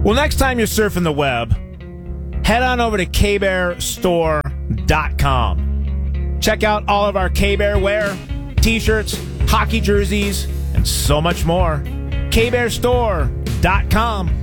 Well, next time you're surfing the web, head on over to kbearstore.com. Check out all of our K-Bear wear, t-shirts, hockey jerseys, and so much more. kbearstore.com.